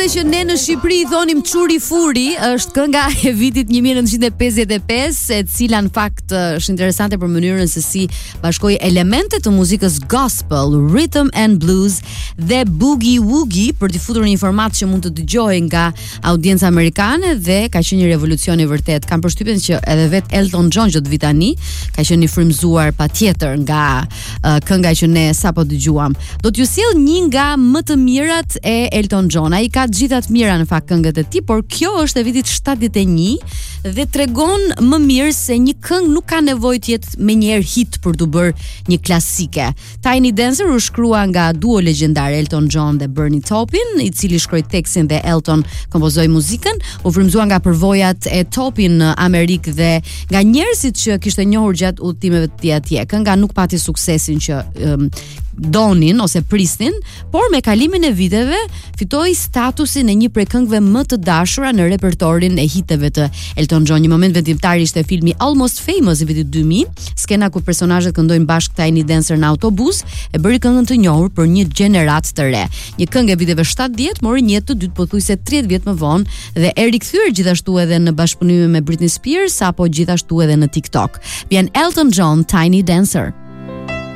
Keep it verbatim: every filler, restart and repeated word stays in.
që ne në Shqipëri i thonim Çuri Furi, është kënga e vitit nineteen fifty-five, e cila në fakt është interesante për mënyrën se si bashkoi elemente të muzikës gospel, rhythm and blues dhe boogie woogie për të futur një format që mund të dëgjohej nga audienca amerikane dhe ka qenë një revolucion i vërtet. Kam përshtypjen që edhe vet Elton John që të vi tani ka qenë i frymzuar patjetër nga uh, kënga që ne sapo dëgjuam. Do t'ju sjell një nga më të mirat e Elton John. Ai ka të gjitha të mira në fakt këngët e tij, por kjo është e vitit shtatëdhjetë e një dhe tregon më mirë se një këngë nuk ka nevojë të jetë menjëherë hit për të bërë një klasike. Tiny Dancer u shkrua nga duo legjendar Elton John dhe Bernie Taupin, i cili shkroi tekstin dhe Elton kompozoi muzikën. U frymzua nga përvojat e Taupin në Amerikë dhe nga njerëzit që kishte njohur gjatë udhëtimeve të tij atje. Kënga nuk pati suksesin që um, donin ose prisnin, por me kalimin e viteve fitoi statusin e një prej këngëve më të dashura në repertorin e hiteve të Elton John. Një moment vendimtar ishte filmi Almost Famous i vitit dy mijë, skena ku personazhet këndojnë bashkë Tiny Dancer në autobus, e bëri këngën të njohur për një gjenerat të re. Një këngë e viteve shtatëdhjetë mori një jetë të dytë pothuajse tridhjetë vjet më vonë dhe e rikthyer gjithashtu edhe në bashkëpunime me Britney Spears apo gjithashtu edhe në TikTok. Vjen Elton John, Tiny Dancer.